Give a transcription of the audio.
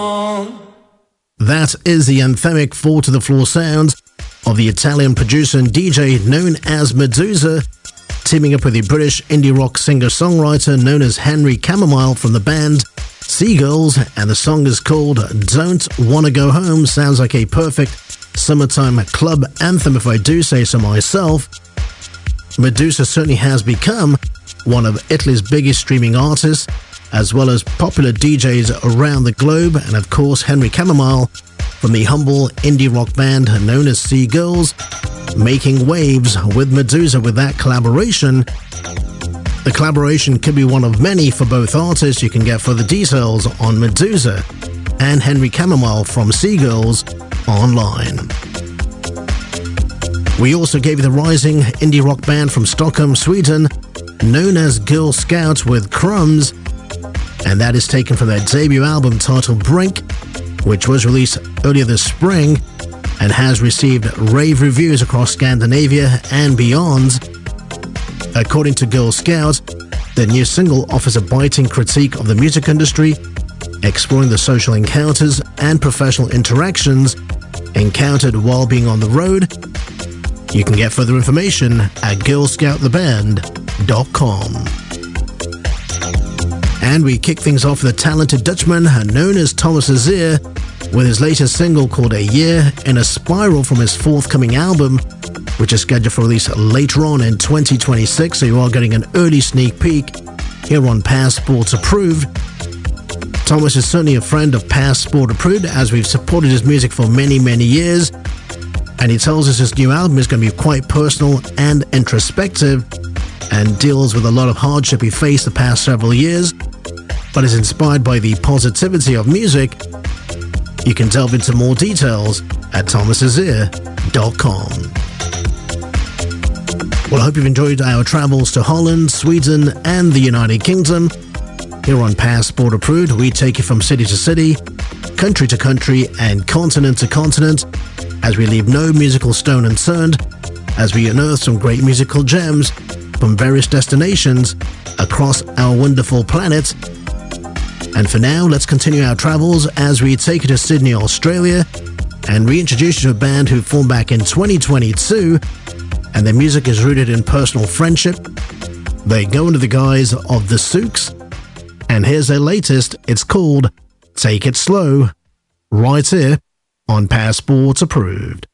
That is the anthemic four to the floor sound of the Italian producer and DJ known as Medusa, teaming up with the British indie rock singer-songwriter known as Henry Chamomile from the band Seagulls, and the song is called Don't Wanna Go Home. Sounds like a perfect summertime club anthem if I do say so myself. Medusa certainly has become one of Italy's biggest streaming artists, as well as popular DJs around the globe, and of course Henry Chamomile from the humble indie rock band known as Seagulls, making waves with Medusa with that collaboration. The collaboration could be one of many for both artists. You can get further details on Medusa and Henry Chamomile from Seagulls online. We also gave you the rising indie rock band from Stockholm, Sweden, known as Girl Scout with Crumbs, and that is taken from their debut album titled Brink, which was released earlier this spring and has received rave reviews across Scandinavia and beyond. According to Girl Scout, their new single offers a biting critique of the music industry, exploring the social encounters and professional interactions encountered while being on the road. You can get further information at girlscouttheband.com. And we kick things off with a talented Dutchman known as Thomas Azier with his latest single called A Year in a Spiral from his forthcoming album, which is scheduled for release later on in 2026, so you are getting an early sneak peek here on Passport Approved. Thomas is certainly a friend of Passport Approved, as we've supported his music for many, many years, and he tells us his new album is going to be quite personal and introspective and deals with a lot of hardship he faced the past several years, but is inspired by the positivity of music. You can delve into more details at thomasazier.com. Well, I hope you've enjoyed our travels to Holland, Sweden, and the United Kingdom. Here on Passport Approved, we take you from city to city, country to country, and continent to continent, as we leave no musical stone unturned, as we unearth some great musical gems from various destinations across our wonderful planet. And for now, let's continue our travels as we take you to Sydney, Australia, and reintroduce you to a band who formed back in 2022, and their music is rooted in personal friendship. They go under the guise of The Sooks, and here's their latest. It's called Take It Slow, right here on Passport Approved.